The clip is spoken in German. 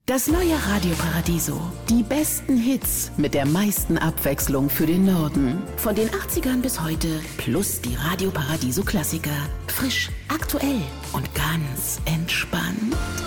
Das neue Radio Paradiso. Die besten Hits mit der meisten Abwechslung für den Norden. Von den 80ern bis heute plus die Radio Paradiso Klassiker. Frisch, aktuell und ganz entspannt.